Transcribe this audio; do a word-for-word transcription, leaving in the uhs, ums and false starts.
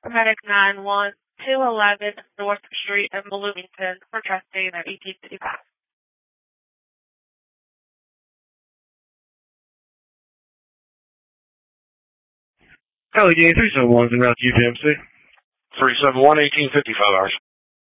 Medic nine one two eleven North Street in Bloomington for trusting at eighteen fifty-five. Allegheny three seven one is en route to U P M C. three seven one, eighteen fifty-five hours.